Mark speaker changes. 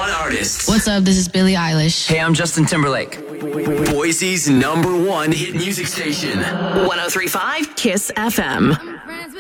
Speaker 1: one artist.
Speaker 2: What's up? This is Billie Eilish.
Speaker 3: Hey, I'm Justin Timberlake.
Speaker 1: Boise's #1 hit music station.
Speaker 4: 103.5 KISS FM.